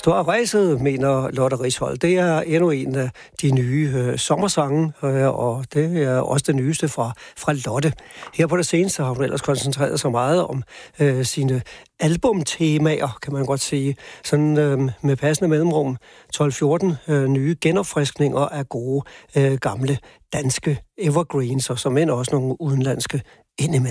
Du har rejset, mener Lotte Risholdt. Det er endnu en af de nye sommersange, og det er også det nyeste fra Lotte. Her på det seneste har hun ellers koncentreret sig meget om sine albumtemaer, kan man godt sige. Sådan med passende mellemrum 12-14 nye genopfriskninger af gode gamle danske evergreens, og som end også nogle udenlandske indimellem.